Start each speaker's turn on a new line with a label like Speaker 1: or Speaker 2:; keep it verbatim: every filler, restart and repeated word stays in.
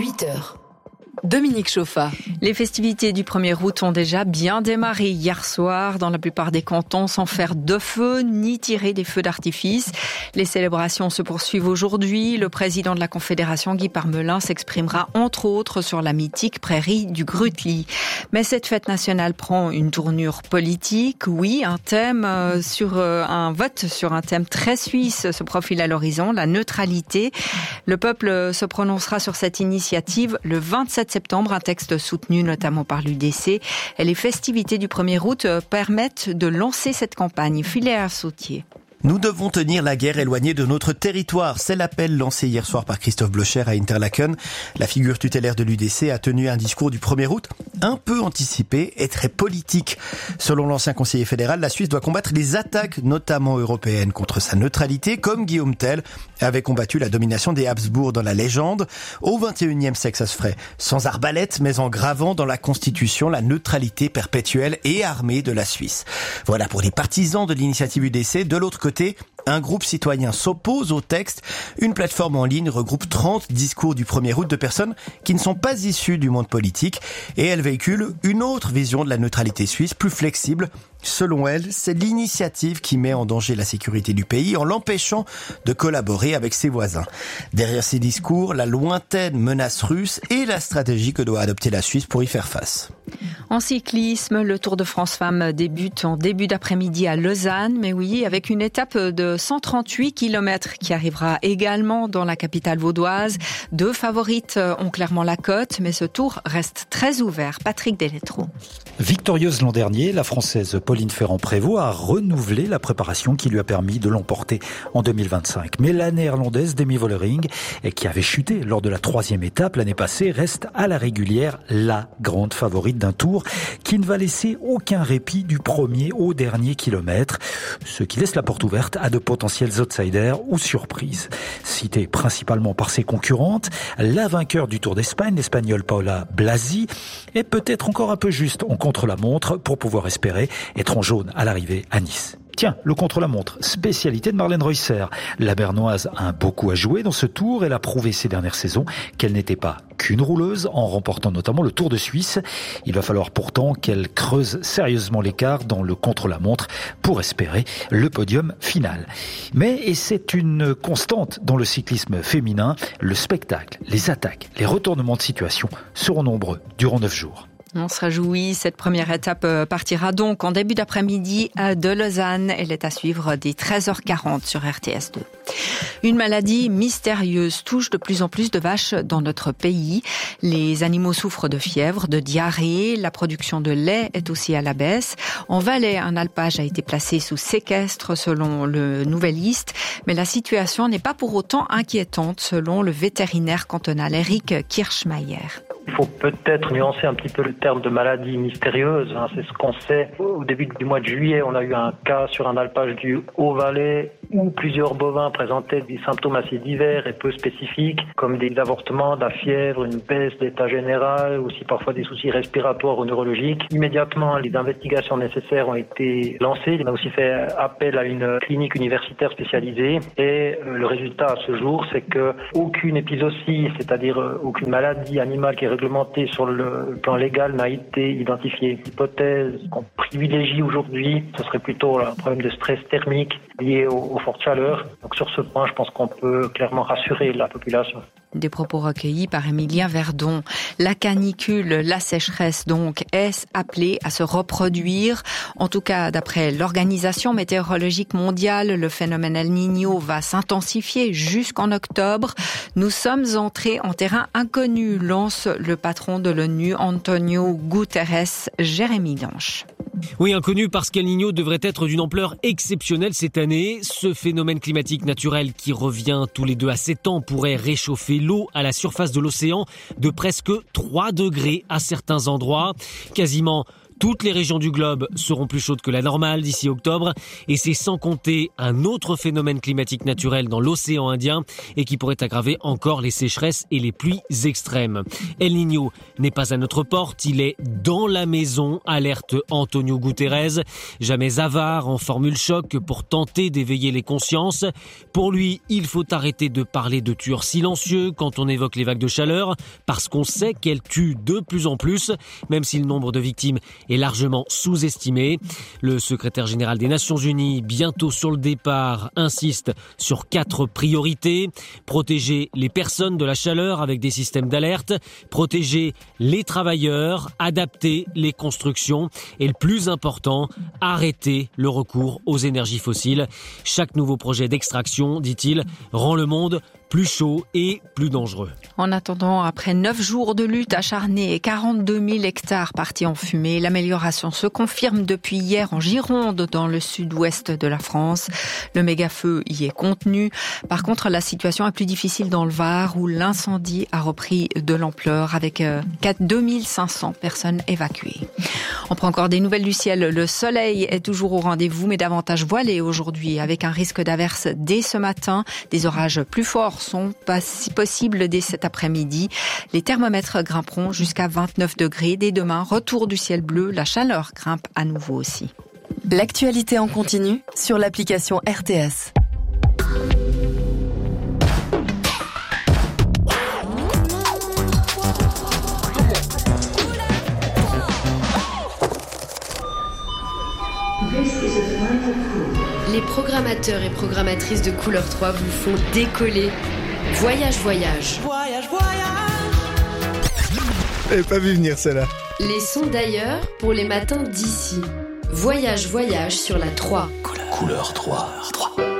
Speaker 1: huit heures. Dominique Chauffa.
Speaker 2: Les festivités du premier août ont déjà bien démarré hier soir dans la plupart des cantons sans faire de feu ni tirer des feux d'artifice. Les célébrations se poursuivent aujourd'hui. Le président de la Confédération, Guy Parmelin, s'exprimera entre autres sur la mythique prairie du Grutli. Mais cette fête nationale prend une tournure politique. Oui, un thème sur un vote sur un thème très suisse se profile à l'horizon, la neutralité. Le peuple se prononcera sur cette initiative le vingt-sept septembre, un texte soutenu notamment par l'U D C. Et les festivités du premier août permettent de lancer cette campagne. Philéa Sautier.
Speaker 3: Nous devons tenir la guerre éloignée de notre territoire. C'est l'appel lancé hier soir par Christophe Blocher à Interlaken. La figure tutélaire de l'U D C a tenu un discours du premier août un peu anticipé et très politique. Selon l'ancien conseiller fédéral, la Suisse doit combattre les attaques, notamment européennes, contre sa neutralité, comme Guillaume Tell avait combattu la domination des Habsbourg dans la légende. Au vingt et unième siècle, ça se ferait sans arbalète, mais en gravant dans la Constitution la neutralité perpétuelle et armée de la Suisse. Voilà pour les partisans de l'initiative U D C. De l'autre côté, un groupe citoyen s'oppose au texte. Une plateforme en ligne regroupe trente discours du premier août de personnes qui ne sont pas issues du monde politique et elle véhicule une autre vision de la neutralité suisse, plus flexible. Selon elle, c'est l'initiative qui met en danger la sécurité du pays en l'empêchant de collaborer avec ses voisins. Derrière ces discours, la lointaine menace russe et la stratégie que doit adopter la Suisse pour y faire face.
Speaker 2: En cyclisme, le Tour de France Femmes débute en début d'après-midi à Lausanne, mais oui, avec une étape de cent trente-huit kilomètres qui arrivera également dans la capitale vaudoise. Deux favorites ont clairement la cote, mais ce tour reste très ouvert. Patrick Deletro.
Speaker 4: Victorieuse l'an dernier, la Française Pauline Ferrand-Prévot a renouvelé la préparation qui lui a permis de l'emporter en deux mille vingt-cinq. Mais la Néerlandaise Demi Vollering, qui avait chuté lors de la troisième étape l'année passée, reste à la régulière la grande favorite d'un tour qui ne va laisser aucun répit du premier au dernier kilomètre, ce qui laisse la porte ouverte à de potentiels outsiders ou surprises. Citée principalement par ses concurrentes, la vainqueur du Tour d'Espagne, l'Espagnole Paola Blasi, est peut-être encore un peu juste en contre-la-montre pour pouvoir espérer être en jaune à l'arrivée à Nice. Tiens, le contre-la-montre, spécialité de Marlène Reusser. La Bernoise a beaucoup à jouer dans ce tour. Elle a prouvé ces dernières saisons qu'elle n'était pas qu'une rouleuse, en remportant notamment le Tour de Suisse. Il va falloir pourtant qu'elle creuse sérieusement l'écart dans le contre-la-montre pour espérer le podium final. Mais, et c'est une constante dans le cyclisme féminin, le spectacle, les attaques, les retournements de situation seront nombreux durant neuf jours.
Speaker 2: On se réjouit, cette première étape partira donc en début d'après-midi de Lausanne. Elle est à suivre dès treize heures quarante sur R T S deux. Une maladie mystérieuse touche de plus en plus de vaches dans notre pays. Les animaux souffrent de fièvre, de diarrhée. La production de lait est aussi à la baisse. En Valais, un alpage a été placé sous séquestre selon le Nouvelliste. Mais la situation n'est pas pour autant inquiétante selon le vétérinaire cantonal Eric Kirschmeier.
Speaker 5: Il faut peut-être nuancer un petit peu le terme de maladie mystérieuse. C'est ce qu'on sait. Au début du mois de juillet, on a eu un cas sur un alpage du Haut-Valais où plusieurs bovins présentaient des symptômes assez divers et peu spécifiques, comme des avortements, de la fièvre, une baisse d'état général, aussi parfois des soucis respiratoires ou neurologiques. Immédiatement, les investigations nécessaires ont été lancées. On a aussi fait appel à une clinique universitaire spécialisée et le résultat à ce jour, c'est que aucune épisodie, c'est-à-dire aucune maladie animale qui est réglementée sur le plan légal n'a été identifiée. L'hypothèse qu'on privilégie aujourd'hui, ce serait plutôt un problème de stress thermique lié aux, aux fortes chaleurs. Donc sur ce point, je pense qu'on peut clairement rassurer la population.
Speaker 2: Des propos recueillis par Émilien Verdon. La canicule, la sécheresse donc, est appelée à se reproduire. En tout cas, d'après l'Organisation météorologique mondiale, le phénomène El Niño va s'intensifier jusqu'en octobre. Nous sommes entrés en terrain inconnu, lance le patron de l'ONU, Antonio Guterres. Jérémy Lanche.
Speaker 6: Oui, inconnu parce qu'El Niño devrait être d'une ampleur exceptionnelle cette année. Ce phénomène climatique naturel qui revient tous les deux à sept ans pourrait réchauffer l'eau à la surface de l'océan de presque trois degrés à certains endroits. Quasiment Toutes les régions du globe seront plus chaudes que la normale d'ici octobre et c'est sans compter un autre phénomène climatique naturel dans l'océan Indien et qui pourrait aggraver encore les sécheresses et les pluies extrêmes. El Niño n'est pas à notre porte, il est dans la maison, alerte Antonio Guterres. Jamais avare en formule choc pour tenter d'éveiller les consciences. Pour lui, il faut arrêter de parler de tueurs silencieux quand on évoque les vagues de chaleur parce qu'on sait qu'elles tuent de plus en plus, même si le nombre de victimes est largement sous-estimé. Le secrétaire général des Nations Unies, bientôt sur le départ, insiste sur quatre priorités. Protéger les personnes de la chaleur avec des systèmes d'alerte, protéger les travailleurs, adapter les constructions et le plus important, arrêter le recours aux énergies fossiles. Chaque nouveau projet d'extraction, dit-il, rend le monde plus chaud et plus dangereux.
Speaker 2: En attendant, après neuf jours de lutte acharnée et quarante-deux mille hectares partis en fumée, l'amélioration se confirme depuis hier en Gironde, dans le sud-ouest de la France. Le méga-feu y est contenu. Par contre, la situation est plus difficile dans le Var, où l'incendie a repris de l'ampleur avec deux mille cinq cents personnes évacuées. On prend encore des nouvelles du ciel. Le soleil est toujours au rendez-vous, mais davantage voilé aujourd'hui, avec un risque d'averse dès ce matin. Des orages plus forts sont pas si possibles dès cet après-midi. Les thermomètres grimperont jusqu'à vingt-neuf degrés. Dès demain, retour du ciel bleu. La chaleur grimpe à nouveau aussi.
Speaker 1: L'actualité en continu sur l'application R T S.
Speaker 7: Les programmateurs et programmatrices de Couleur trois vous font décoller. Voyage, voyage.
Speaker 8: Voyage, voyage.
Speaker 3: J'avais pas vu venir celle-là.
Speaker 7: Les sons d'ailleurs pour les matins d'ici. Voyage, voyage sur la trois.
Speaker 8: Couleur trois.